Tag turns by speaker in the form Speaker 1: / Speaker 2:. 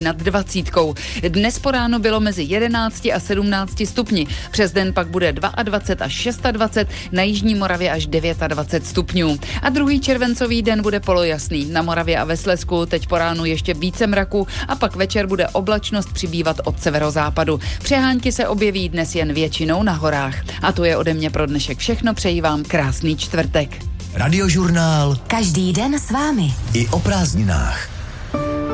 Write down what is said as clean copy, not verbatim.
Speaker 1: nad 20. Dnes po ráno bylo mezi 11 a 17 stupni. Přes den pak bude 22 až 26, na jižní Moravě až 29 stupňů. A druhý červencový den bude polojasný. Na Moravě a ve Slezsku teď po ránu ještě více mraku a pak večer bude oblačnost přibývat od severozápadu. Přehánky se objeví dnes jen většinou na horách. A to je ode mě pro dnešek všechno, přeji vám krásný čtvrtek.
Speaker 2: Radiožurnál.
Speaker 3: Každý den s vámi.
Speaker 2: I o prázdninách.